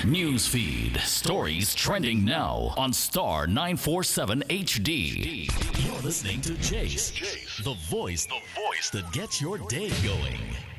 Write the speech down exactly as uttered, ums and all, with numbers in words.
news feed, stories trending now on Star nine forty-seven H D. You're listening to Jace, the voice, the voice that gets your day going.